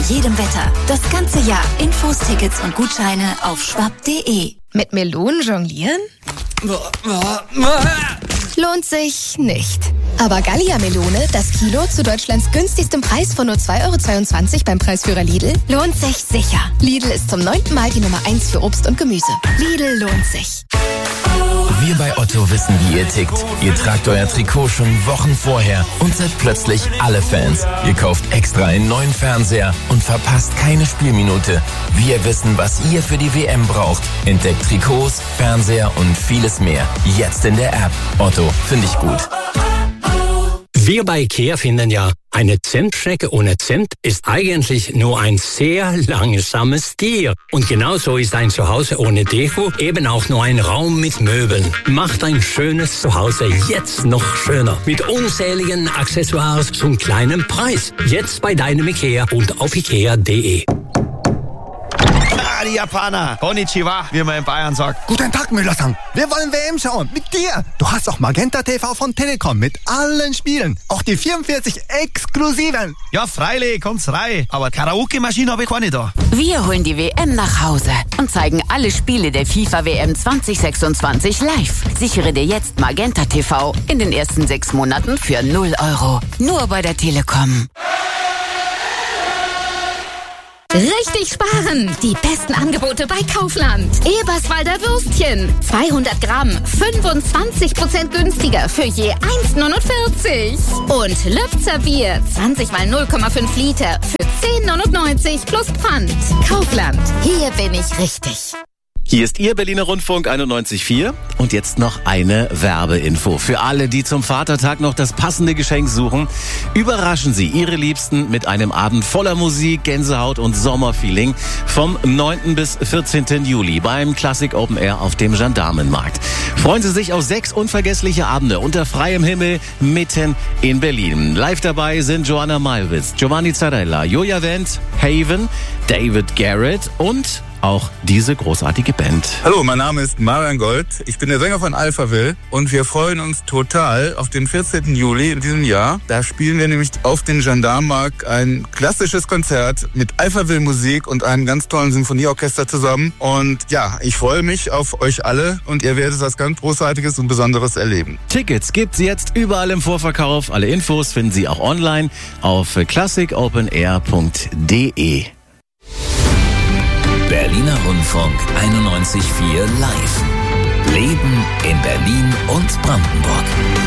jedem Wetter. Das ganze Jahr. Infos, Tickets und Gutscheine auf schwab.de. Mit Melonen jonglieren? Lohnt sich nicht. Aber Gallia-Melone, das Kilo zu Deutschlands günstigstem Preis von nur 2,22 € beim Preisführer Lidl, lohnt sich sicher. Lidl ist zum 9. Mal die Nummer 1 für Obst und Gemüse. Lidl lohnt sich. Wir bei Otto wissen, wie ihr tickt. Ihr tragt euer Trikot schon Wochen vorher und seid plötzlich alle Fans. Ihr kauft extra einen neuen Fernseher und verpasst keine Spielminute. Wir wissen, was ihr für die WM braucht. Entdeckt Trikots, Fernseher und vieles mehr. Jetzt in der App. Otto, finde ich gut. Wir bei IKEA finden ja, eine Zentstrecke ohne Zimt ist eigentlich nur ein sehr langsames Tier. Und genauso ist ein Zuhause ohne Deko eben auch nur ein Raum mit Möbeln. Macht ein schönes Zuhause jetzt noch schöner. Mit unzähligen Accessoires zum kleinen Preis. Jetzt bei deinem IKEA und auf ikea.de. Die Japaner. Konnichiwa, wie man in Bayern sagt. Guten Tag, Müller-san. Wir wollen WM schauen. Mit dir. Du hast auch Magenta TV von Telekom mit allen Spielen. Auch die 44 exklusiven. Ja, freilich, kommt's rein. Aber Karaoke-Maschine habe ich keine da. Wir holen die WM nach Hause und zeigen alle Spiele der FIFA-WM 2026 live. Sichere dir jetzt Magenta TV in den ersten 6 Monaten für 0 €. Nur bei der Telekom. Richtig sparen! Die besten Angebote bei Kaufland. Eberswalder Würstchen. 200 Gramm, 25% günstiger für je 1,49. Und Lübzer Bier. 20 mal 0,5 Liter für 10,99 plus Pfand. Kaufland. Hier bin ich richtig. Hier ist Ihr Berliner Rundfunk 91.4 und jetzt noch eine Werbeinfo. Für alle, die zum Vatertag noch das passende Geschenk suchen, überraschen Sie Ihre Liebsten mit einem Abend voller Musik, Gänsehaut und Sommerfeeling vom 9. bis 14. Juli beim Classic Open Air auf dem Gendarmenmarkt. Freuen Sie sich auf 6 unvergessliche Abende unter freiem Himmel mitten in Berlin. Live dabei sind Joanna Malwitz, Giovanni Zarella, Julia Wendt, Haven, David Garrett und auch diese großartige Band. Hallo, mein Name ist Marian Gold. Ich bin der Sänger von Alphaville und wir freuen uns total auf den 14. Juli in diesem Jahr. Da spielen wir nämlich auf den Gendarmenmarkt ein klassisches Konzert mit Alphaville Musik und einem ganz tollen Sinfonieorchester zusammen. Und ja, ich freue mich auf euch alle und ihr werdet was ganz Großartiges und Besonderes erleben. Tickets gibt's jetzt überall im Vorverkauf. Alle Infos finden Sie auch online auf classicopenair.de. Berliner Rundfunk 91.4 live. Leben in Berlin und Brandenburg.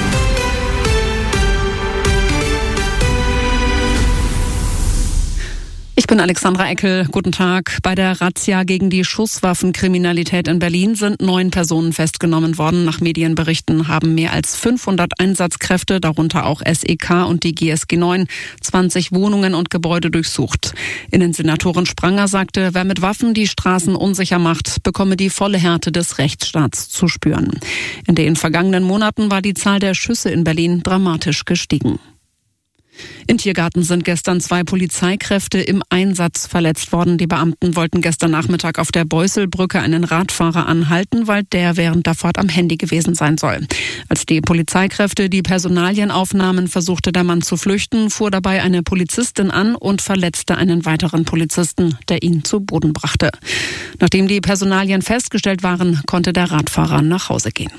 Ich bin Alexandra Eckel. Guten Tag. Bei der Razzia gegen die Schusswaffenkriminalität in Berlin sind 9 Personen festgenommen worden. Nach Medienberichten haben mehr als 500 Einsatzkräfte, darunter auch SEK und die GSG 9, 20 Wohnungen und Gebäude durchsucht. Innensenatorin Spranger sagte, wer mit Waffen die Straßen unsicher macht, bekomme die volle Härte des Rechtsstaats zu spüren. In den vergangenen Monaten war die Zahl der Schüsse in Berlin dramatisch gestiegen. In Tiergarten sind gestern 2 Polizeikräfte im Einsatz verletzt worden. Die Beamten wollten gestern Nachmittag auf der Beusselbrücke einen Radfahrer anhalten, weil der während der Fahrt am Handy gewesen sein soll. Als die Polizeikräfte die Personalien aufnahmen, versuchte der Mann zu flüchten, fuhr dabei eine Polizistin an und verletzte einen weiteren Polizisten, der ihn zu Boden brachte. Nachdem die Personalien festgestellt waren, konnte der Radfahrer nach Hause gehen.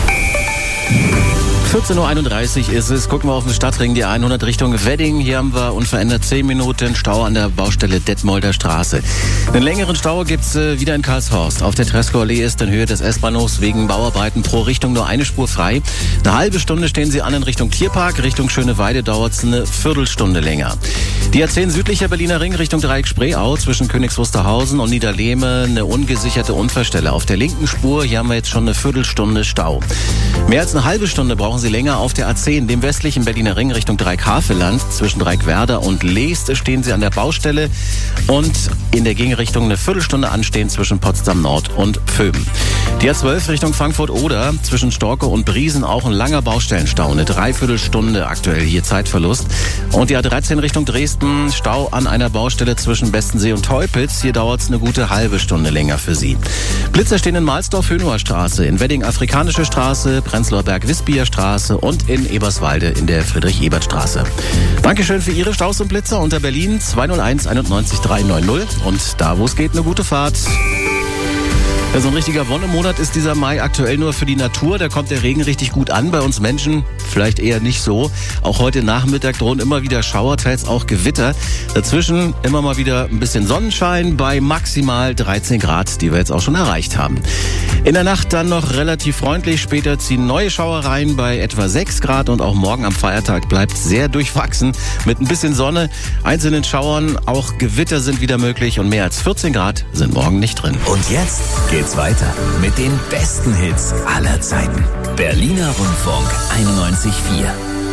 14.31 Uhr ist es. Gucken wir auf den Stadtring, die 100 Richtung Wedding. Hier haben wir unverändert 10 Minuten Stau an der Baustelle Detmolder Straße. Einen längeren Stau gibt's wieder in Karlshorst. Auf der Tresco-Allee ist in Höhe des S-Bahnhofs wegen Bauarbeiten pro Richtung nur eine Spur frei. Eine halbe Stunde stehen Sie an in Richtung Tierpark. Richtung Schöneweide dauert's eine Viertelstunde länger. Die A10 südlicher Berliner Ring Richtung Dreieck Spreeau zwischen Königs Wusterhausen und Niederlehme eine ungesicherte Unfallstelle. Auf der linken Spur, hier haben wir jetzt schon eine Viertelstunde Stau. Mehr als eine halbe Stunde brauchen Sie länger auf der A10, dem westlichen Berliner Ring Richtung Dreieck-Havelland. Zwischen Dreieck-Werder und Leest stehen Sie an der Baustelle und in der Gegenrichtung eine Viertelstunde anstehen zwischen Potsdam Nord und Pföben. Die A12 Richtung Frankfurt-Oder zwischen Storke und Briesen auch ein langer Baustellenstau, eine Dreiviertelstunde aktuell hier Zeitverlust. Und die A13 Richtung Dresden, Stau an einer Baustelle zwischen Bestensee und Teupitz. Hier dauert es eine gute halbe Stunde länger für Sie. Blitzer stehen in Mahlsdorf, Hönower Straße, in Wedding Afrikanische Straße, Prenzlauer Berg, Wispia Straße, Straße und in Eberswalde in der Friedrich-Ebert-Straße. Dankeschön für Ihre Staus und Blitzer unter Berlin 201 91 390 und da, wo es geht, eine gute Fahrt. Ja, so ein richtiger Wonnemonat ist dieser Mai aktuell nur für die Natur. Da kommt der Regen richtig gut an. Bei uns Menschen vielleicht eher nicht so. Auch heute Nachmittag drohen immer wieder Schauer, teils auch Gewitter. Dazwischen immer mal wieder ein bisschen Sonnenschein bei maximal 13 Grad, die wir jetzt auch schon erreicht haben. In der Nacht dann noch relativ freundlich. Später ziehen neue Schauer rein bei etwa 6 Grad. Und auch morgen am Feiertag bleibt sehr durchwachsen mit ein bisschen Sonne, einzelnen Schauern. Auch Gewitter sind wieder möglich und mehr als 14 Grad sind morgen nicht drin. Und jetzt geht's weiter mit den besten Hits aller Zeiten. Berliner Rundfunk 91.4.